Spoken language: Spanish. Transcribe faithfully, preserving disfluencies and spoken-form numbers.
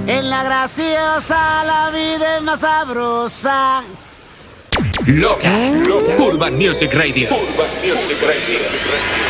En la graciosa la vida es más sabrosa. Loca, Loca. Urban Music Radio. Urban Music Radio.